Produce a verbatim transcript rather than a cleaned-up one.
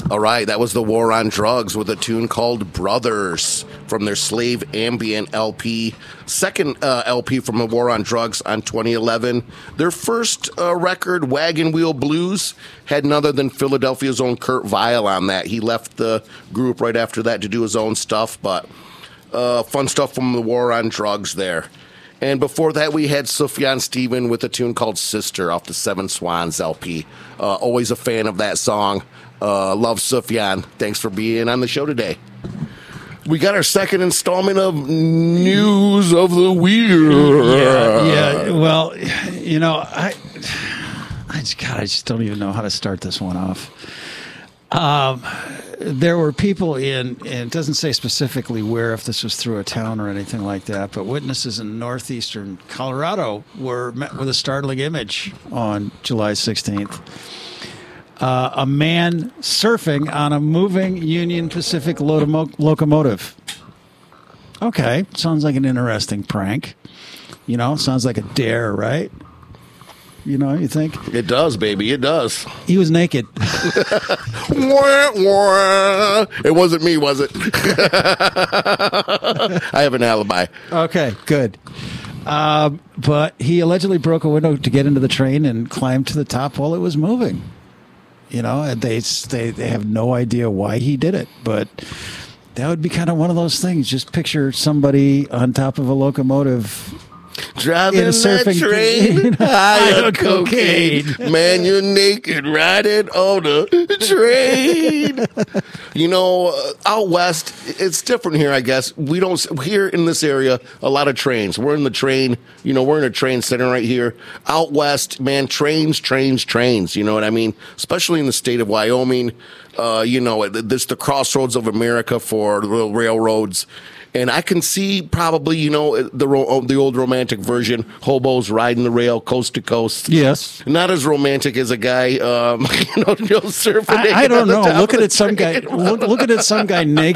All right, that was the War on Drugs with a tune called Brothers from their Slave Ambient L P. Second uh, L P from the War on Drugs on twenty eleven. Their first uh, record, Wagon Wheel Blues, had none other than Philadelphia's own Kurt Vile on that. He left the group right after that to do his own stuff, but uh, fun stuff from the War on Drugs there. And before that, we had Sufjan Stevens with a tune called Sister off the Seven Swans L P. Uh, always a fan of that song. Uh, love Sufjan. Thanks for being on the show today. We got our second installment of News of the Weird. Yeah, yeah. Well, you know, I, I just, God, I just don't even know how to start this one off. Um, there were people in, and it doesn't say specifically where, if this was through a town or anything like that, but witnesses in northeastern Colorado were met with a startling image on July sixteenth. Uh, a man surfing on a moving Union Pacific locomo- locomotive. Okay, sounds like an interesting prank. You know, sounds like a dare, right? You know, you think? It does, baby. It does. He was naked. Wah, wah. It wasn't me, was it? I have an alibi. Okay, good. Uh, but he allegedly broke a window to get into the train and climbed to the top while it was moving. You know, and they, they they have no idea why he did it, but that would be kind of one of those things. Just picture somebody on top of a locomotive driving in a surfing train, high on cocaine. cocaine. Man, you're naked riding on the train. You know, uh, out west, it's different here, I guess. We don't, here in this area, a lot of trains. We're in the train, you know, we're in a train center right here. Out west, man, trains, trains, trains. You know what I mean? Especially in the state of Wyoming. Uh, you know, this the crossroads of America for the railroads. And I can see probably, you know, the ro- the old romantic version, hobos riding the rail coast to coast. Yes. Not as romantic as a guy, um, you know, surfing. I, I don't know. Look Look at it, some guy. Look, look at it, some guy naked